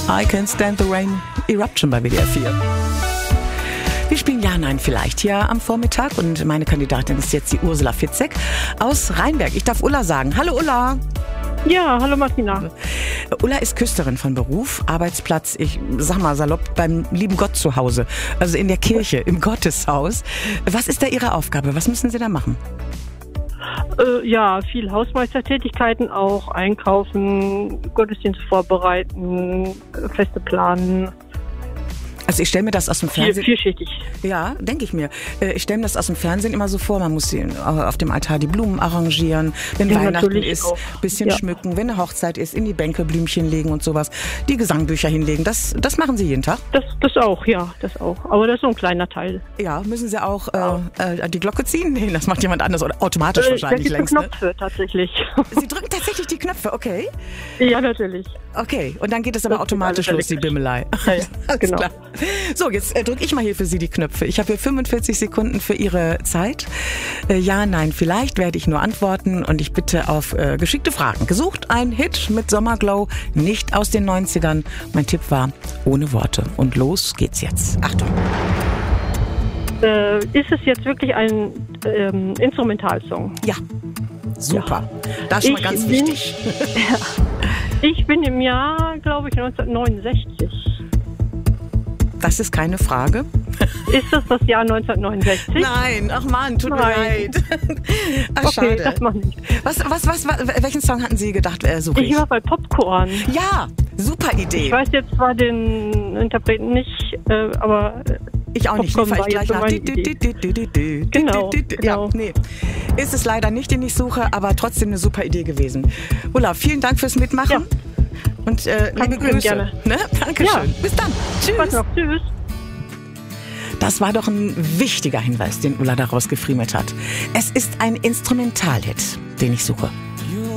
I Can't Stand the Rain, Eruption bei WDR 4. Wir spielen Ja, Nein, Vielleicht hier am Vormittag und meine Kandidatin ist jetzt die Ursula Fitzek aus Rheinberg. Ich darf Ulla sagen. Hallo Ulla. Ja, hallo Martina. Ulla ist Küsterin von Beruf, Arbeitsplatz, ich sag mal salopp, beim lieben Gott zu Hause, also in der Kirche, im Gotteshaus. Was ist da Ihre Aufgabe? Was müssen Sie da machen? Ja, viel Hausmeistertätigkeiten auch, einkaufen, Gottesdienst vorbereiten, Feste planen. Also ich stelle mir das aus dem Fernsehen... Vielschichtig. Ja, denke ich mir. Ich stelle mir das aus dem Fernsehen immer so vor, man muss auf dem Altar die Blumen arrangieren, wenn Ja, Weihnachten ist, auch. bisschen schmücken, wenn eine Hochzeit ist, in die Bänke Blümchen legen und sowas, die Gesangbücher hinlegen, das machen Sie jeden Tag? Das auch, ja, das auch. Aber das ist so ein kleiner Teil. Ja, müssen Sie auch die Glocke ziehen? Nee, das macht jemand anders oder automatisch wahrscheinlich längst. Knöpfe tatsächlich. Sie drücken tatsächlich die Knöpfe, okay? Ja, natürlich. Okay, und dann geht es aber Das automatisch geht los, die Bimmelei. Ja, Alles genau. klar. So, jetzt drücke ich mal hier für Sie die Knöpfe. Ich habe hier 45 Sekunden für Ihre Zeit. Ja, nein, vielleicht werde ich nur antworten und ich bitte auf geschickte Fragen. Gesucht ein Hit mit Sommerglow, nicht aus den 90ern. Mein Tipp war ohne Worte. Und los geht's jetzt. Achtung. Ist es jetzt wirklich ein Instrumentalsong? Ja, super. Das ist schon mal ganz wichtig. Ich bin im Jahr, glaube ich, 1969. Das ist keine Frage. Ist das Jahr 1969? Nein, ach Mann, tut mir leid. Ach, okay, schade. das macht nicht. Welchen Song hatten Sie gedacht, suche ich? Ich war bei Popcorn. Ja, super Idee. Ich weiß jetzt zwar den Interpreten nicht, aber ich auch nicht. Popcorn Liefere ich war gleich nach. Genau. Ja, nee. Ist es leider nicht, den ich suche, aber trotzdem eine super Idee gewesen. Ulla, vielen Dank fürs Mitmachen. Ja. Und liebe Grüße. Gerne. Ne? Dankeschön. Ja. Bis dann. Tschüss. Tschüss. Das war doch ein wichtiger Hinweis, den Ulla daraus gefriemelt hat. Es ist ein Instrumentalhit, den ich suche.